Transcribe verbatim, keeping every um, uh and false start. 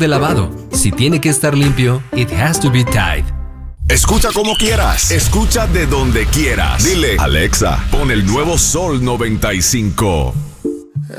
de lavado. Si tiene que estar limpio, it has to be Tide. Escucha como quieras, escucha de donde quieras. Dile, Alexa, pon el nuevo Sol noventa y cinco.